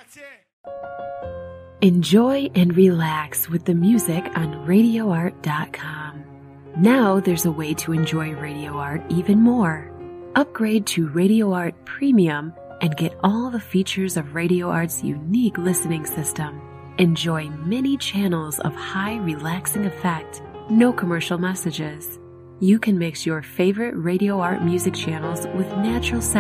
Enjoy and relax with the music on RadioArt.com. Now there's a way to enjoy Radio Art even more. Upgrade to Radio Art Premium and get all the features of Radio Art's unique listening system. Enjoy many channels of high relaxing effect, no commercial messages. You can mix your favorite Radio Art music channels with natural sound